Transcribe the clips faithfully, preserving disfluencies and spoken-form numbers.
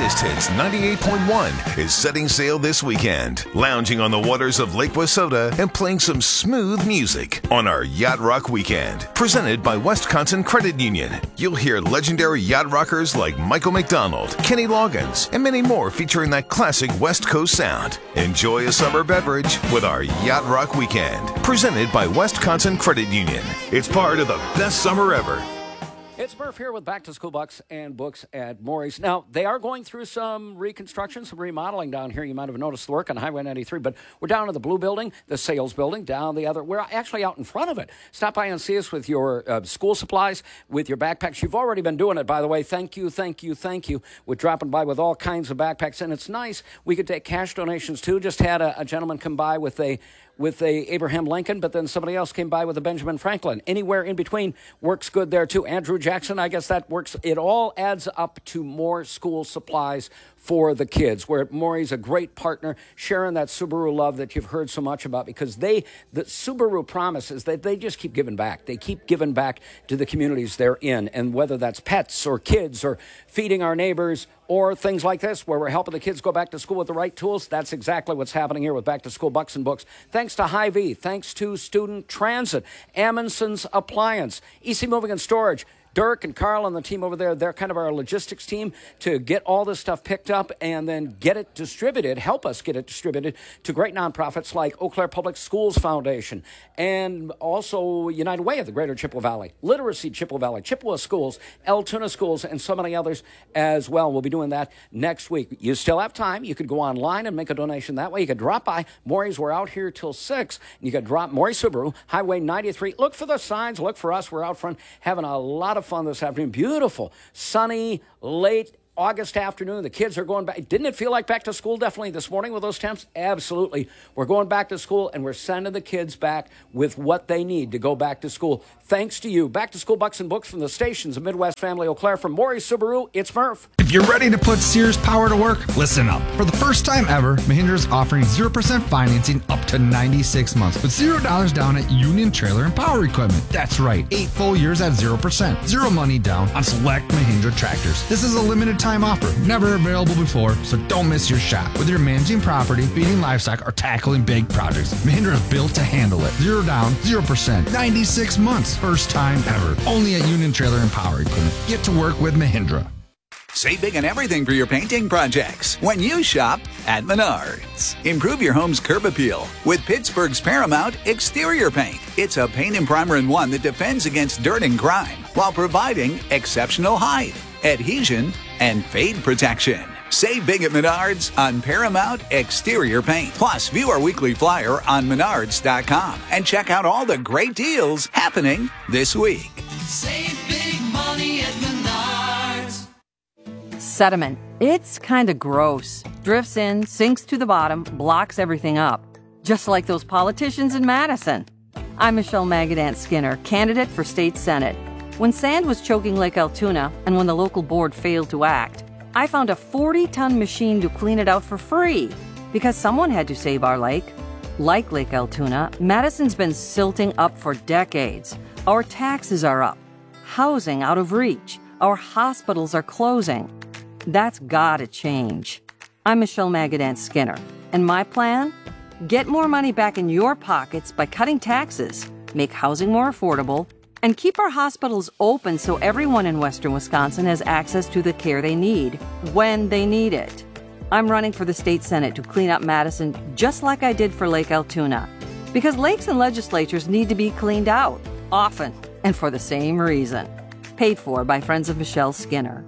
greatest hits ninety-eight point one is setting sail this weekend, lounging on the waters of Lake Wissota and playing some smooth music on our Yacht Rock Weekend, presented by Wisconsin Credit Union. You'll hear legendary yacht rockers like Michael McDonald, Kenny Loggins, and many more featuring that classic West Coast sound. Enjoy a summer beverage with our Yacht Rock Weekend, presented by Wisconsin Credit Union. It's part of the best summer ever. It's Murph here with Back to School Bucks and Books at Maury's. Now, they are going through some reconstruction, some remodeling down here. You might have noticed the work on Highway ninety-three, but we're down in the blue building, the sales building, down the other. We're actually out in front of it. Stop by and see us with your uh, school supplies, with your backpacks. You've already been doing it, by the way. Thank you, thank you, thank you. We're dropping by with all kinds of backpacks, and it's nice. We could take cash donations, too. Just had a, a gentleman come by with a with a Abraham Lincoln, but then somebody else came by with a Benjamin Franklin. Anywhere in between works good there, too. Andrew Jackson, I guess that works. It all adds up to more school supplies for the kids, where Maury's a great partner, sharing that Subaru love that you've heard so much about, because they, the Subaru promise is that they just keep giving back. They keep giving back to the communities they're in, and whether that's pets or kids or feeding our neighbors or things like this, where we're helping the kids go back to school with the right tools, that's exactly what's happening here with Back to School Bucks and Books. Thanks to Hy-Vee, thanks to Student Transit, Amundsen's Appliance, E C Moving and Storage, Dirk and Carl and the team over there, they're kind of our logistics team to get all this stuff picked up and then get it distributed, help us get it distributed to great nonprofits like Eau Claire Public Schools Foundation and also United Way of the Greater Chippewa Valley, Literacy Chippewa Valley, Chippewa Schools, Altoona Schools, and so many others as well. We'll be doing that next week. You still have time. You could go online and make a donation that way. You could drop by. Maury's, we're out here till six. You could drop Maury Subaru, Highway ninety-three. Look for the signs. Look for us. We're out front having a lot of fun this afternoon. Beautiful, sunny, late August afternoon. The kids are going back. Didn't it feel like back to school definitely this morning with those temps? Absolutely. We're going back to school, and we're sending the kids back with what they need to go back to school. Thanks to you. Back to School Bucks and Books from the stations of Midwest Family Eau Claire. From Maury Subaru, it's Murph. If you're ready to put Sears power to work, listen up. For the first time ever, Mahindra is offering zero percent financing up to ninety-six months with zero dollars down at Union Trailer and Power Equipment. That's right, eight full years at zero percent. Zero money down on select Mahindra tractors. This is a limited time offer, never available before, so don't miss your shot. Whether you're managing property, feeding livestock, or tackling big projects, Mahindra is built to handle it. Zero down, zero percent, ninety-six months. First time ever. Only at Union Trailer and Power Equipment. Get to work with Mahindra. Save big on everything for your painting projects when you shop at Menards. Improve your home's curb appeal with Pittsburgh's Paramount Exterior Paint. It's a paint and primer in one that defends against dirt and grime while providing exceptional height, adhesion, and fade protection. Save big at Menards on Paramount Exterior Paint. Plus, view our weekly flyer on menards dot com and check out all the great deals happening this week. Save big money at Menards. Sediment. It's kind of gross. Drifts in, sinks to the bottom, blocks everything up. Just like those politicians in Madison. I'm Michelle Magadant Skinner, candidate for state senate. When sand was choking Lake Altoona and when the local board failed to act, I found a forty-ton machine to clean it out for free because someone had to save our lake. Like Lake Altoona, Madison's been silting up for decades. Our taxes are up. Housing out of reach. Our hospitals are closing. That's gotta change. I'm Michelle Magadant Skinner, and my plan? Get more money back in your pockets by cutting taxes, make housing more affordable, and keep our hospitals open so everyone in Western Wisconsin has access to the care they need, when they need it. I'm running for the state senate to clean up Madison just like I did for Lake Altoona. Because lakes and legislatures need to be cleaned out, often, and for the same reason. Paid for by Friends of Michelle Skinner.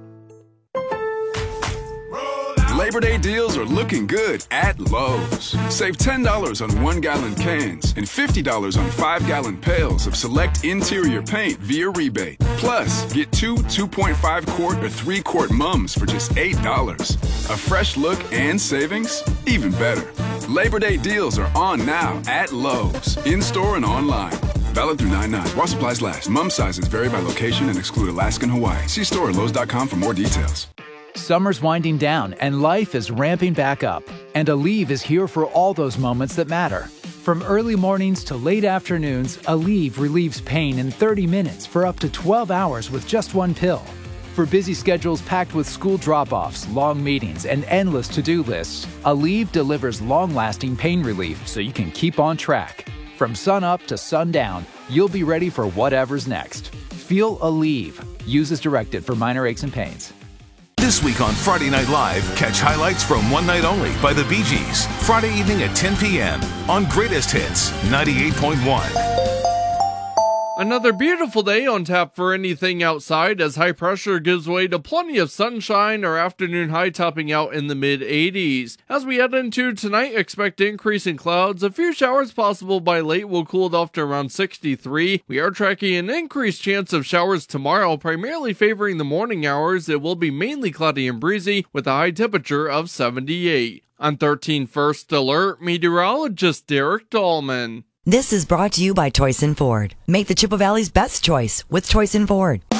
Labor Day deals are looking good at Lowe's. Save ten dollars on one-gallon cans and fifty dollars on five-gallon pails of select interior paint via rebate. Plus, get two two point five quart or three quart mums for just eight dollars. A fresh look and savings? Even better. Labor Day deals are on now at Lowe's, in-store and online. Valid through nine nine. While supplies last. Mum sizes vary by location and exclude Alaska and Hawaii. See store at lowes dot com for more details. Summer's winding down and life is ramping back up. And Aleve is here for all those moments that matter. From early mornings to late afternoons, Aleve relieves pain in thirty minutes for up to twelve hours with just one pill. For busy schedules packed with school drop-offs, long meetings, and endless to-do lists, Aleve delivers long-lasting pain relief so you can keep on track. From sun-up to sundown, you'll be ready for whatever's next. Feel Aleve. Use as directed for minor aches and pains. This week on Friday Night Live, catch highlights from One Night Only by the Bee Gees. Friday evening at ten p.m. on Greatest Hits ninety-eight point one. Another beautiful day on tap for anything outside as high pressure gives way to plenty of sunshine, our afternoon high topping out in the mid eighties. As we head into tonight, expect increase in clouds. A few showers possible by late will cool it off to around sixty-three. We are tracking an increased chance of showers tomorrow, primarily favoring the morning hours. It will be mainly cloudy and breezy with a high temperature of seventy-eight. On thirteen First Alert, meteorologist Derek Dahlman. This is brought to you by Toyson Ford. Make the Chippewa Valley's best choice with Toyson Ford.